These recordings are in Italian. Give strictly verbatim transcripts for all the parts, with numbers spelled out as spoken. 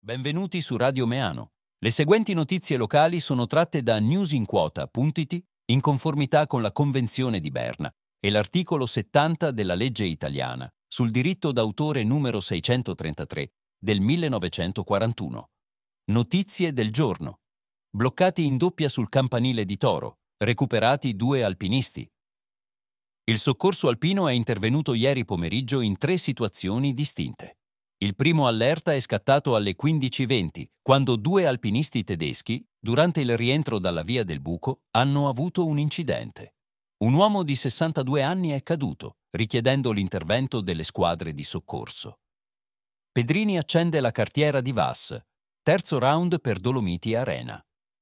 Benvenuti su Radio Meano. Le seguenti notizie locali sono tratte da newsinquota punto it in conformità con la Convenzione di Berna e l'articolo settanta della legge italiana sul diritto d'autore numero seicentotrentatré del millenovecentoquarantuno. Notizie del giorno. Bloccati in doppia sul campanile di Toro. Recuperati due alpinisti. Il soccorso alpino è intervenuto ieri pomeriggio in tre situazioni distinte. Il primo allerta è scattato alle quindici e venti, quando due alpinisti tedeschi, durante il rientro dalla Via del Buco, hanno avuto un incidente. Un uomo di sessantadue anni è caduto, richiedendo l'intervento delle squadre di soccorso. Pedrini accende la cartiera di Vas. Terzo round per Dolomiti Arena.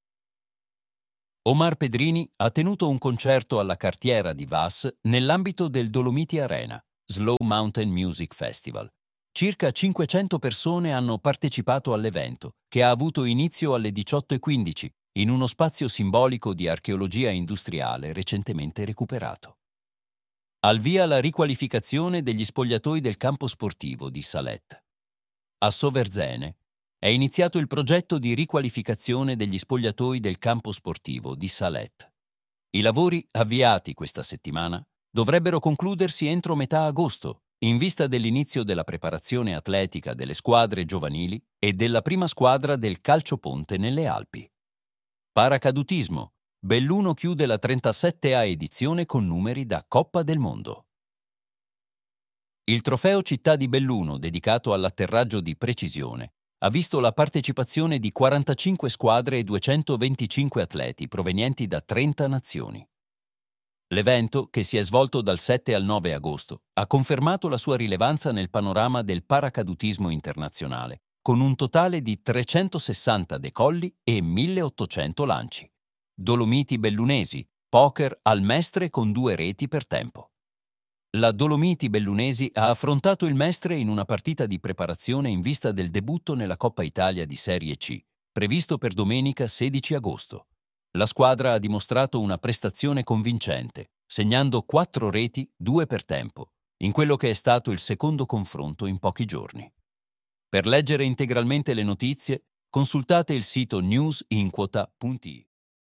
Omar Pedrini ha tenuto un concerto alla cartiera di Vas nell'ambito del Dolomiti Arena, Slow Mountain Music Festival. Circa cinquecento persone hanno partecipato all'evento, che ha avuto inizio alle diciotto e quindici, in uno spazio simbolico di archeologia industriale recentemente recuperato. Al via la riqualificazione degli spogliatoi del campo sportivo di Salette. A Soverzene è iniziato il progetto di riqualificazione degli spogliatoi del campo sportivo di Salette. I lavori, avviati questa settimana, dovrebbero concludersi entro metà agosto, in vista dell'inizio della preparazione atletica delle squadre giovanili e della prima squadra del calcioponte nelle Alpi. Paracadutismo. Belluno chiude la trentasette A edizione con numeri da Coppa del Mondo. Il trofeo Città di Belluno, dedicato all'atterraggio di precisione, ha visto la partecipazione di quarantacinque squadre e duecentoventicinque atleti provenienti da trenta nazioni. L'evento, che si è svolto dal sette al nove agosto, ha confermato la sua rilevanza nel panorama del paracadutismo internazionale, con un totale di trecentosessanta decolli e milleottocento lanci. Dolomiti Bellunesi, poker al Mestre con due reti per tempo. La Dolomiti Bellunesi ha affrontato il Mestre in una partita di preparazione in vista del debutto nella Coppa Italia di Serie C, previsto per domenica sedici agosto. La squadra ha dimostrato una prestazione convincente, segnando quattro reti, due per tempo, in quello che è stato il secondo confronto in pochi giorni. Per leggere integralmente le notizie, consultate il sito newsinquota punto it.